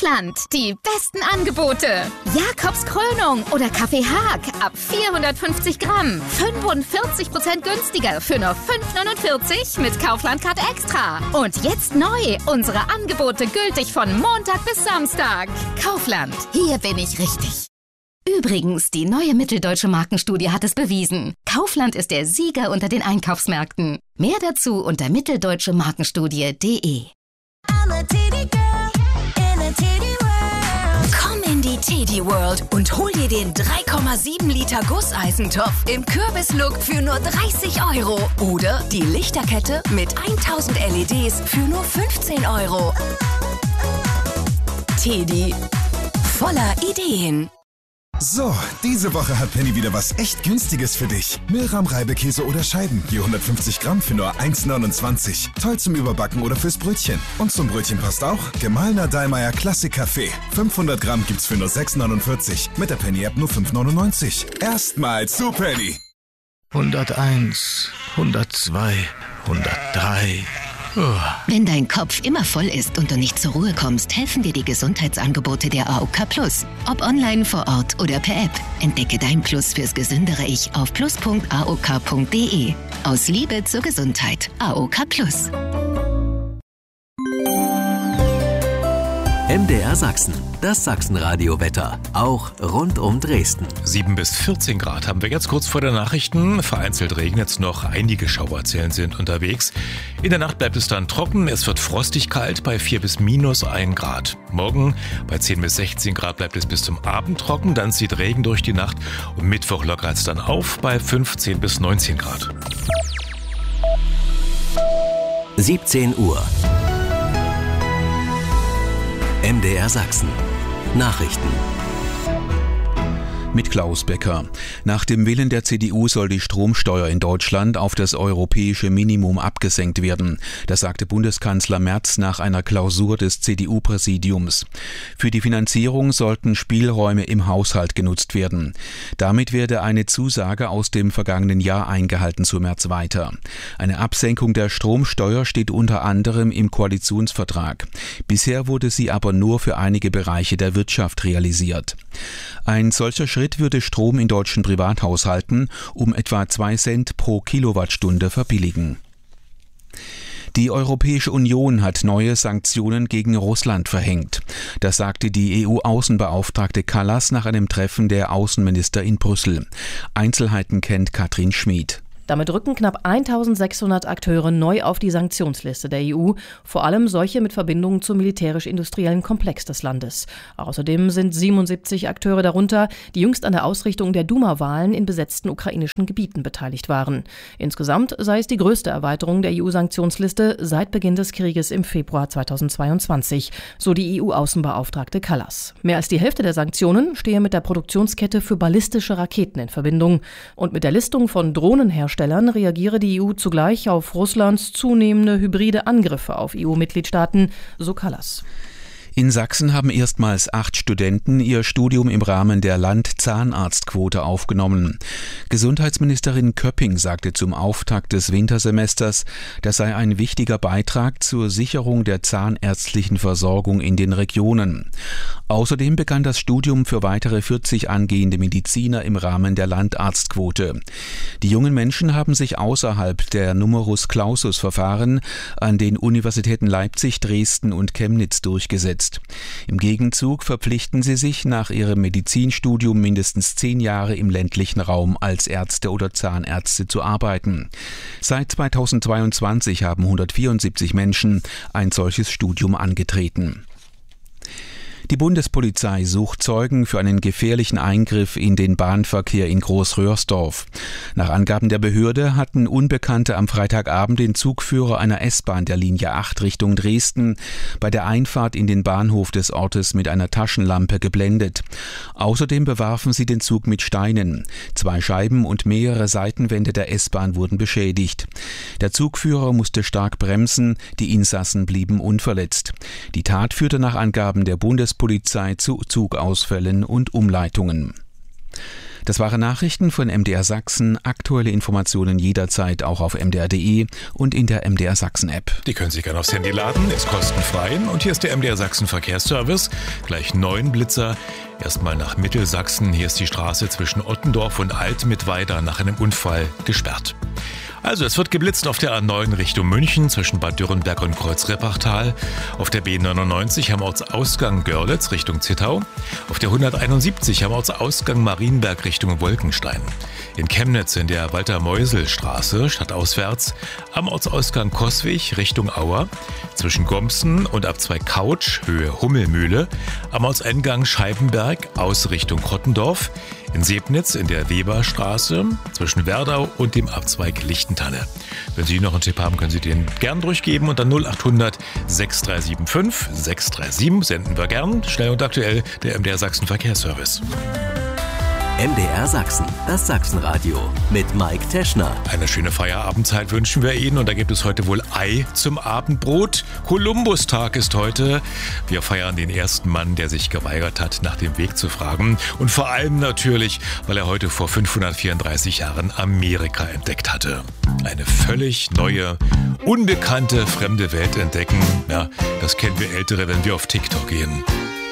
Kaufland. Die besten Angebote. Jakobs Krönung oder Kaffee Haag ab 450 Gramm. 45% günstiger für nur 5,49 mit Kaufland Card Extra. Und jetzt neu. Unsere Angebote gültig von Montag bis Samstag. Kaufland. Hier bin ich richtig. Übrigens, die neue Mitteldeutsche Markenstudie hat es bewiesen. Kaufland ist der Sieger unter den Einkaufsmärkten. Mehr dazu unter mitteldeutschemarkenstudie.de. Komm in die Teddy World und hol dir den 3,7 Liter Gusseisentopf im Kürbislook für nur 30 € oder die Lichterkette mit 1000 LEDs für nur 15 €. Teddy, voller Ideen. So, diese Woche hat Penny wieder was echt Günstiges für dich. Milram-Reibekäse oder Scheiben, je 150 Gramm für nur 1,29. Toll zum Überbacken oder fürs Brötchen. Und zum Brötchen passt auch gemahlener Dallmayr Klassik Kaffee. 500 Gramm gibt's für nur 6,49. Mit der Penny-App nur 5,99. Erstmal zu Penny. 101, 102, 103... Wenn dein Kopf immer voll ist und du nicht zur Ruhe kommst, helfen dir die Gesundheitsangebote der AOK Plus. Ob online, vor Ort oder per App. Entdecke dein Plus fürs gesündere Ich auf plus.aok.de. Aus Liebe zur Gesundheit. AOK Plus. MDR Sachsen, das Sachsenradio-Wetter, auch rund um Dresden. 7 bis 14 Grad haben wir jetzt kurz vor der Nachrichten. Vereinzelt regnet es noch, einige Schauerzellen sind unterwegs. In der Nacht bleibt es dann trocken, es wird frostig kalt bei 4 bis -1 Grad. Morgen bei 10 bis 16 Grad bleibt es bis zum Abend trocken, dann zieht Regen durch die Nacht und Mittwoch lockert es dann auf bei 15 bis 19 Grad. 17 Uhr. MDR Sachsen. Nachrichten. Mit Klaus Becker. Nach dem Willen der CDU soll die Stromsteuer in Deutschland auf das europäische Minimum abgesenkt werden. Das sagte Bundeskanzler Merz nach einer Klausur des CDU-Präsidiums. Für die Finanzierung sollten Spielräume im Haushalt genutzt werden. Damit werde eine Zusage aus dem vergangenen Jahr eingehalten, so Merz weiter. Eine Absenkung der Stromsteuer steht unter anderem im Koalitionsvertrag. Bisher wurde sie aber nur für einige Bereiche der Wirtschaft realisiert. Ein solcher Schritt würde Strom in deutschen Privathaushalten um etwa 2 Cent pro Kilowattstunde verbilligen. Die Europäische Union hat neue Sanktionen gegen Russland verhängt. Das sagte die EU-Außenbeauftragte Kallas nach einem Treffen der Außenminister in Brüssel. Einzelheiten kennt Katrin Schmid. Damit rücken knapp 1600 Akteure neu auf die Sanktionsliste der EU, vor allem solche mit Verbindungen zum militärisch-industriellen Komplex des Landes. Außerdem sind 77 Akteure darunter, die jüngst an der Ausrichtung der Duma-Wahlen in besetzten ukrainischen Gebieten beteiligt waren. Insgesamt sei es die größte Erweiterung der EU-Sanktionsliste seit Beginn des Krieges im Februar 2022, so die EU-Außenbeauftragte Kallas. Mehr als die Hälfte der Sanktionen stehe mit der Produktionskette für ballistische Raketen in Verbindung. Und mit der Listung von Drohnenherstellern reagiere die EU zugleich auf Russlands zunehmende hybride Angriffe auf EU-Mitgliedstaaten, so Kallas. In Sachsen haben erstmals 8 Studenten ihr Studium im Rahmen der Land-Zahnarztquote aufgenommen. Gesundheitsministerin Köpping sagte zum Auftakt des Wintersemesters, das sei ein wichtiger Beitrag zur Sicherung der zahnärztlichen Versorgung in den Regionen. Außerdem begann das Studium für weitere 40 angehende Mediziner im Rahmen der Landarztquote. Die jungen Menschen haben sich außerhalb der Numerus-Clausus-Verfahren an den Universitäten Leipzig, Dresden und Chemnitz durchgesetzt. Im Gegenzug verpflichten sie sich nach ihrem Medizinstudium mindestens 10 Jahre im ländlichen Raum als Ärzte oder Zahnärzte zu arbeiten. Seit 2022 haben 174 Menschen ein solches Studium angetreten. Die Bundespolizei sucht Zeugen für einen gefährlichen Eingriff in den Bahnverkehr in Großröhrsdorf. Nach Angaben der Behörde hatten Unbekannte am Freitagabend den Zugführer einer S-Bahn der Linie 8 Richtung Dresden bei der Einfahrt in den Bahnhof des Ortes mit einer Taschenlampe geblendet. Außerdem bewarfen sie den Zug mit Steinen. 2 Scheiben und mehrere Seitenwände der S-Bahn wurden beschädigt. Der Zugführer musste stark bremsen, die Insassen blieben unverletzt. Die Tat führte nach Angaben der Bundespolizei zu Zugausfällen und Umleitungen. Das waren Nachrichten von MDR Sachsen. Aktuelle Informationen jederzeit auch auf mdr.de und in der MDR Sachsen App. Die können Sie gerne aufs Handy laden, ist kostenfrei. Und hier ist der MDR Sachsen Verkehrsservice. Gleich 9 Blitzer. Erstmal nach Mittelsachsen. Hier ist die Straße zwischen Ottendorf und Altmittweida nach einem Unfall gesperrt. Also es wird geblitzt auf der A9 Richtung München zwischen Bad Dürrenberg und Kreuz-Reppachtal, auf der B99 am Ortsausgang Görlitz Richtung Zittau, auf der 171 am Ortsausgang Marienberg Richtung Wolkenstein, in Chemnitz in der Walter-Meusel-Straße stadtauswärts, am Ortsausgang Coswig Richtung Auer, zwischen Gomsen und Abzweig Couch Höhe Hummelmühle, am Ortseingang Scheibenberg aus Richtung Krottendorf, in Sebnitz in der Weberstraße zwischen Werdau und dem Abzweig Lichtentanne. Wenn Sie noch einen Tipp haben, können Sie den gern durchgeben unter 0800 6375 637. Senden wir gern. Schnell und aktuell der MDR Sachsen Verkehrsservice. MDR Sachsen, das Sachsenradio mit Mike Teschner. Eine schöne Feierabendzeit wünschen wir Ihnen und da gibt es heute wohl Ei zum Abendbrot. Kolumbustag ist heute. Wir feiern den ersten Mann, der sich geweigert hat, nach dem Weg zu fragen. Und vor allem natürlich, weil er heute vor 534 Jahren Amerika entdeckt hatte. Eine völlig neue, unbekannte, fremde Welt entdecken. Ja, das kennen wir Ältere, wenn wir auf TikTok gehen.